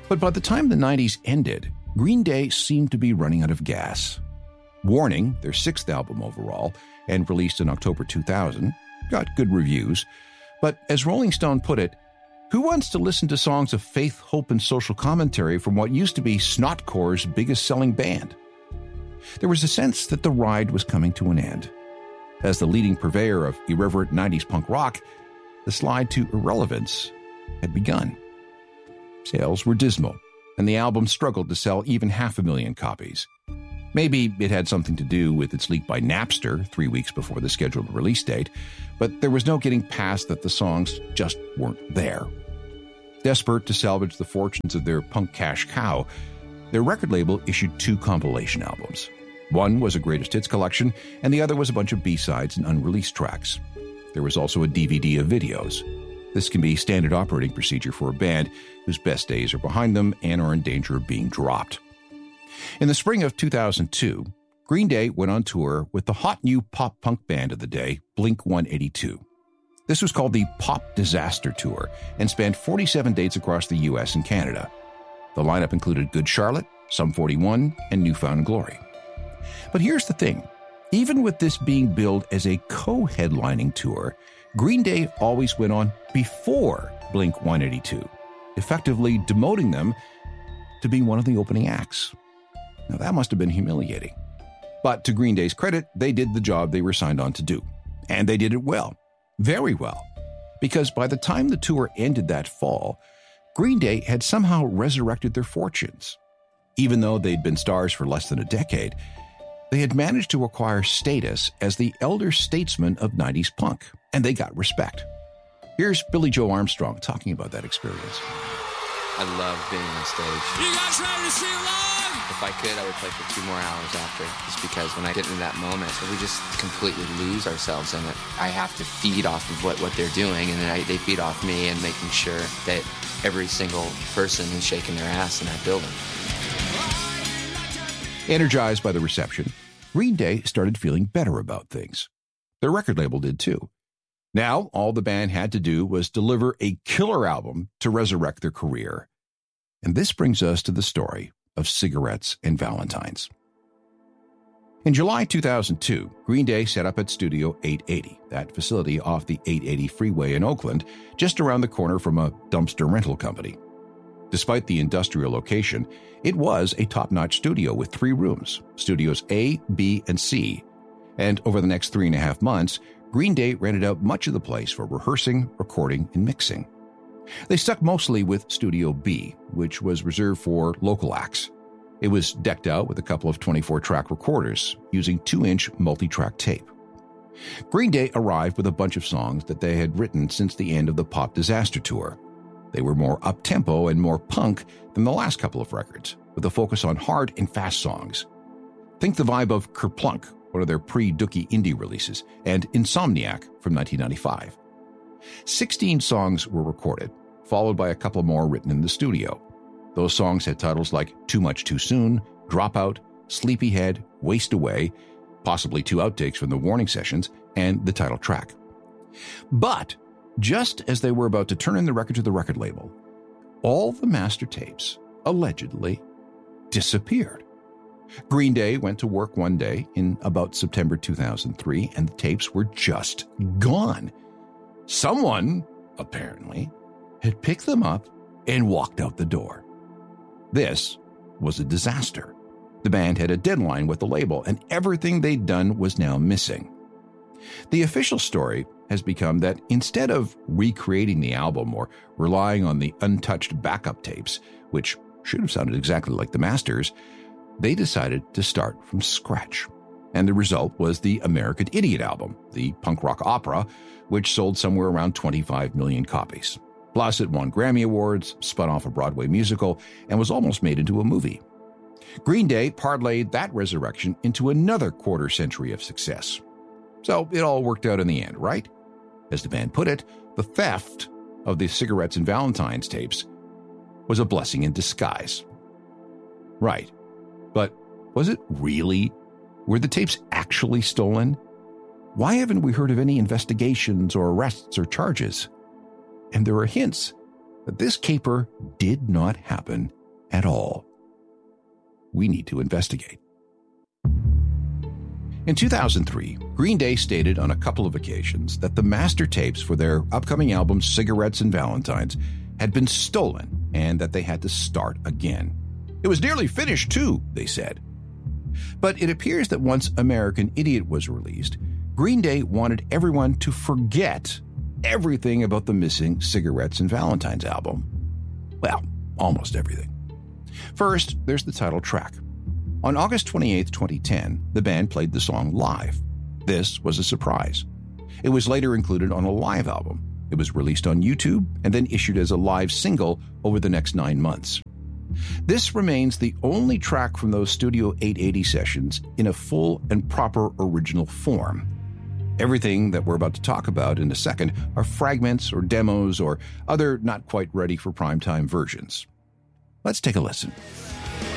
But by the time the 90s ended, Green Day seemed to be running out of gas. Warning, their sixth album overall, and released in October 2000, got good reviews. But as Rolling Stone put it, who wants to listen to songs of faith, hope, and social commentary from what used to be Snotcore's biggest-selling band? There was a sense that the ride was coming to an end. As the leading purveyor of irreverent 90s punk rock, the slide to irrelevance had begun. Sales were dismal, and the album struggled to sell even 500,000 copies. Maybe it had something to do with its leak by Napster 3 weeks before the scheduled release date, but there was no getting past that the songs just weren't there. Desperate to salvage the fortunes of their punk cash cow, their record label issued 2 compilation albums. One was a greatest hits collection, and the other was a bunch of B-sides and unreleased tracks. There was also a DVD of videos. This can be standard operating procedure for a band whose best days are behind them and are in danger of being dropped. In the spring of 2002, Green Day went on tour with the hot new pop-punk band of the day, Blink-182. This was called the Pop Disaster Tour and spanned 47 dates across the U.S. and Canada. The lineup included Good Charlotte, Sum 41, and New Found Glory. But here's the thing. Even with this being billed as a co-headlining tour, Green Day always went on before Blink-182, effectively demoting them to being one of the opening acts. Now, that must have been humiliating. But to Green Day's credit, they did the job they were signed on to do. And they did it well. Very well. Because by the time the tour ended that fall, Green Day had somehow resurrected their fortunes. Even though they'd been stars for less than a decade, they had managed to acquire status as the elder statesmen of 90s punk, and they got respect. Here's Billy Joe Armstrong talking about that experience. I love being on stage. You guys ready to sing along? If I could, I would play for 2 more hours after, just because when I get into that moment, we just completely lose ourselves in it. I have to feed off of what they're doing, and then they feed off me and making sure that every single person is shaking their ass in that building. Energized by the reception, Green Day started feeling better about things. Their record label did too. Now, all the band had to do was deliver a killer album to resurrect their career. And this brings us to the story of Cigarettes and Valentines. In July 2002, Green Day set up at Studio 880, that facility off the 880 freeway in Oakland, just around the corner from a dumpster rental company. Despite the industrial location, it was a top-notch studio with 3 rooms, Studios A, B, and C. And over the next 3.5 months, Green Day rented out much of the place for rehearsing, recording, and mixing. They stuck mostly with Studio B, which was reserved for local acts. It was decked out with a couple of 24-track recorders, using 2-inch multi-track tape. Green Day arrived with a bunch of songs that they had written since the end of the Pop Disaster Tour. They were more up-tempo and more punk than the last couple of records, with a focus on hard and fast songs. Think the vibe of Kerplunk, one of their pre-Dookie indie releases, and Insomniac from 1995. 16 songs were recorded, followed by a couple more written in the studio. Those songs had titles like Too Much Too Soon, Dropout, Sleepyhead, Waste Away, possibly 2 outtakes from the Warning sessions, and the title track. But just as they were about to turn in the record to the record label, all the master tapes allegedly disappeared. Green Day went to work one day in about September 2003, and the tapes were just gone. Someone, apparently, had picked them up and walked out the door. This was a disaster. The band had a deadline with the label, and everything they'd done was now missing. The official story has become that instead of recreating the album or relying on the untouched backup tapes, which should have sounded exactly like the masters, they decided to start from scratch. And the result was the American Idiot album, the punk rock opera, which sold somewhere around 25 million copies. Plus, it won Grammy Awards, spun off a Broadway musical, and was almost made into a movie. Green Day parlayed that resurrection into another quarter century of success. So it all worked out in the end, right? As the band put it, the theft of the Cigarettes and Valentines tapes was a blessing in disguise. Right. But was it really? Were the tapes actually stolen? Why haven't we heard of any investigations or arrests or charges? And there are hints that this caper did not happen at all? We need to investigate. In 2003, Green Day stated on a couple of occasions that the master tapes for their upcoming album Cigarettes and Valentines had been stolen and that they had to start again. It was nearly finished too, they said. But it appears that once American Idiot was released, Green Day wanted everyone to forget everything about the missing Cigarettes and Valentines album. Well, almost everything. First, there's the title track. On August 28, 2010, the band played the song live. This was a surprise. It was later included on a live album. It was released on YouTube and then issued as a live single over the next 9 months. This remains the only track from those Studio 880 sessions in a full and proper original form. Everything that we're about to talk about in a second are fragments or demos or other not quite ready for primetime versions. Let's take a listen.